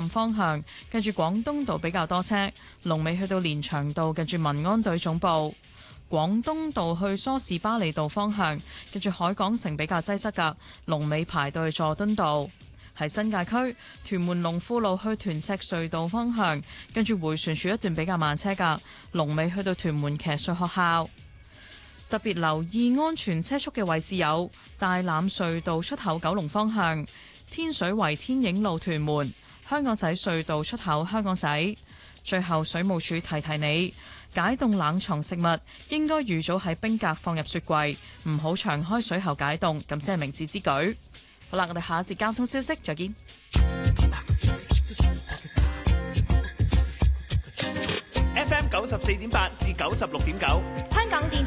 方向，近住廣東道比較多車，龍尾去到連翔道近住民安隊總部。廣東道去梳士巴利道方向，近住海港城比較擠塞㗎，龍尾排到去佐敦道。喺新界區，屯門龍富路去屯赤隧道方向，跟住迴旋處一段比較慢車㗎，龍尾去到屯門騎術學校。特別留意安全車速嘅位置有大欖隧道出口九龍方向、天水圍天影路屯門、香港仔隧道出口香港仔。最後水務署提提你，解凍冷藏食物應該預早喺冰格放入雪櫃，唔好長開水喉解凍，咁先係明智之舉。好啦，我哋下一節交通消息再見。 FM 94.8至96.9， 香港電